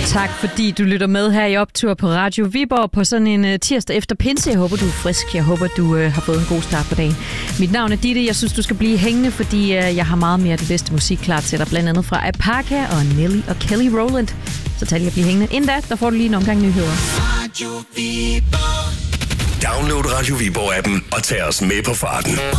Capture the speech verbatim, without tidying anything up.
Tak fordi du lytter med her i Optur på Radio Viborg på sådan en uh, tirsdag efter pinse. Jeg håber, du er frisk. Jeg håber, du uh, har fået en god start på dagen. Mit navn er Ditte. Jeg synes, du skal blive hængende, fordi uh, jeg har meget mere af det bedste musik klar til dig. Blandt andet fra Apaka og Nelly og Kelly Rowland. Så tag lige at blive hængende. Inden da, der får du lige en omgang nyheder. Radio Viborg. Download Radio Viborg-appen og tag os med på farten.